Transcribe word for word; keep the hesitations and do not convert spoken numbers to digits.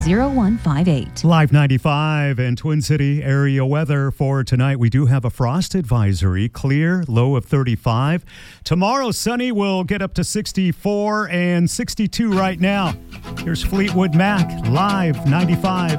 zero one five eight. Live ninety-five and Twin City area weather for tonight. We do have a frost advisory. Clear, low of thirty-five. Tomorrow, sunny, will get up to sixty-four and sixty-two right now. Here's Fleetwood Mac, live ninety-five.